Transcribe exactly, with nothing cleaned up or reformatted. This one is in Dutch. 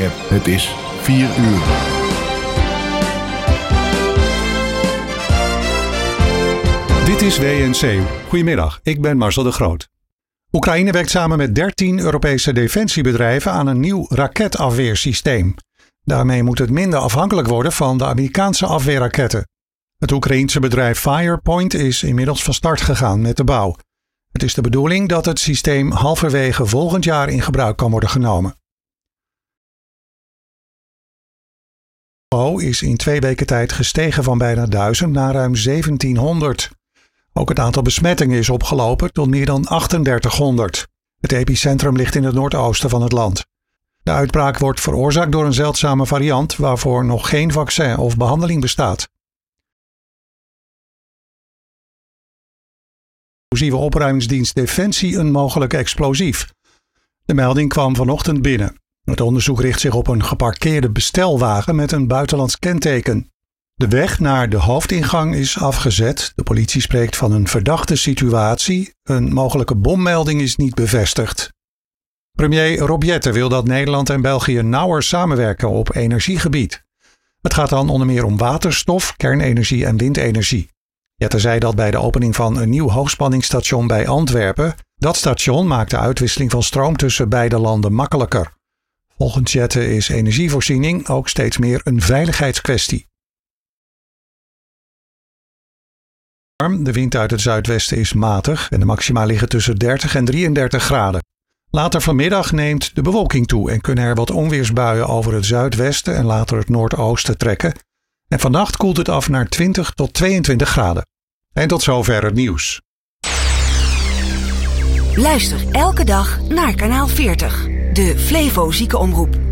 weer. Het is vier uur. Dit is W N C. Goedemiddag, ik ben Marcel de Groot. Oekraïne werkt samen met dertien Europese defensiebedrijven aan een nieuw raketafweersysteem. Daarmee moet het minder afhankelijk worden van de Amerikaanse afweerraketten. Het Oekraïense bedrijf Firepoint is inmiddels van start gegaan met de bouw. Het is de bedoeling dat het systeem halverwege volgend jaar in gebruik kan worden genomen. O is in twee weken tijd gestegen van bijna duizend naar ruim zeventienhonderd. Ook het aantal besmettingen is opgelopen tot meer dan achtendertighonderd. Het epicentrum ligt in het noordoosten van het land. De uitbraak wordt veroorzaakt door een zeldzame variant waarvoor nog geen vaccin of behandeling bestaat. Explosieve opruimingsdienst Defensie een mogelijk explosief. De melding kwam vanochtend binnen. Het onderzoek richt zich op een geparkeerde bestelwagen met een buitenlands kenteken. De weg naar de hoofdingang is afgezet. De politie spreekt van een verdachte situatie. Een mogelijke bommelding is niet bevestigd. Premier Rob Jetten wil dat Nederland en België nauwer samenwerken op energiegebied. Het gaat dan onder meer om waterstof, kernenergie en windenergie. Jetten zei dat bij de opening van een nieuw hoogspanningsstation bij Antwerpen. Dat station maakt de uitwisseling van stroom tussen beide landen makkelijker. Volgens Jetten is energievoorziening ook steeds meer een veiligheidskwestie. De wind uit het zuidwesten is matig en de maxima liggen tussen dertig en drieëndertig graden. Later vanmiddag neemt de bewolking toe en kunnen er wat onweersbuien over het zuidwesten en later het noordoosten trekken. En vannacht koelt het af naar twintig tot tweeëntwintig graden. En tot zover het nieuws. Luister elke dag naar kanaal veertig, de Flevo Ziekenomroep.